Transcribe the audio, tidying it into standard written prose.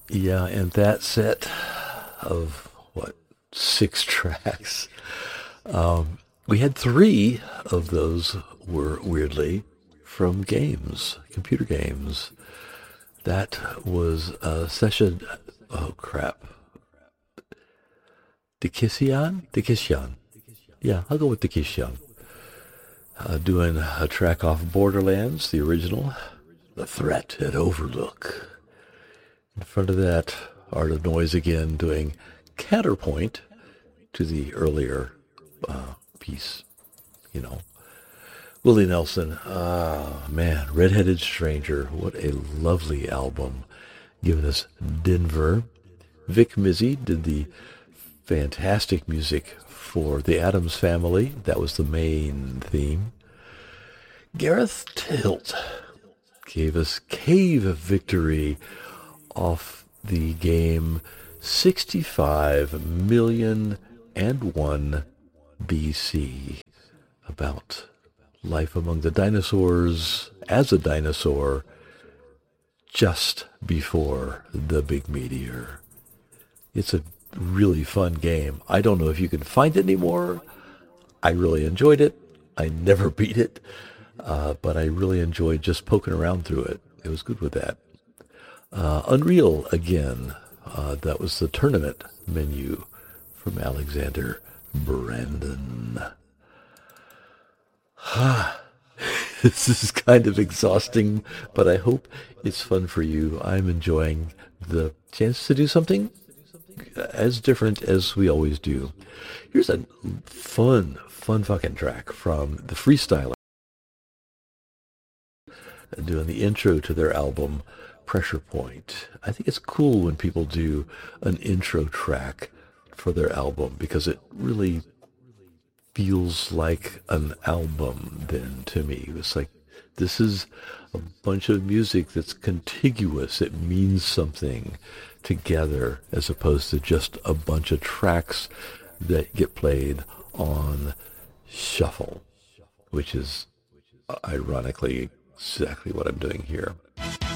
Yeah, and that set of, what, 6 tracks. We had 3 of those were weirdly from games, computer games. That was a session. Oh crap, Dikisyan. Yeah, I'll go with Dikisyan. Doing a track off Borderlands, the original, The Threat at Overlook. In front of that, Art of Noise again doing counterpoint to the earlier piece, you know. Willie Nelson, man, Redheaded Stranger, what a lovely album, giving us Denver. Vic Mizzy did the fantastic music for the Addams Family. That was the main theme. Gareth Tilt gave us Cave Victory off the game 65,000,001 BC, about life among the dinosaurs as a dinosaur just before the big meteor. It's a really fun game. I don't know if you can find it anymore. I really enjoyed it. I never beat it, but I really enjoyed just poking around through it. It was good with that. Unreal again. That was the tournament menu from Alexander Brandon. This is kind of exhausting, but I hope it's fun for you. I'm enjoying the chance to do something as different as we always do. Here's a fun fucking track from the Freestyler doing the intro to their album Pressure Point. I think it's cool when people do an intro track for their album because it really feels like an album then to me. It's like this is a bunch of music that's contiguous. It means something together as opposed to just a bunch of tracks that get played on shuffle, which is ironically exactly what I'm doing here.